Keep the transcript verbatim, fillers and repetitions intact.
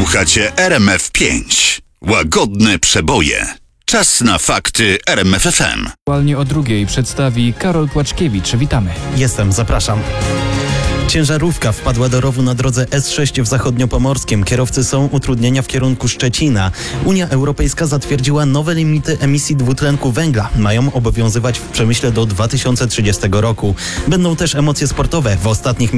Słuchacie R M F pięć. Łagodne przeboje. Czas na fakty R M F F M. Aktualnie o drugiej przedstawi Karol Płaczkiewicz. Witamy. Jestem, zapraszam. Ciężarówka wpadła do rowu na drodze S sześć w zachodniopomorskim. Kierowcy są utrudnienia w kierunku Szczecina. Unia Europejska zatwierdziła nowe limity emisji dwutlenku węgla. Mają obowiązywać w przemyśle do dwa tysiące trzydziestego roku. Będą też emocje sportowe. W ostatnich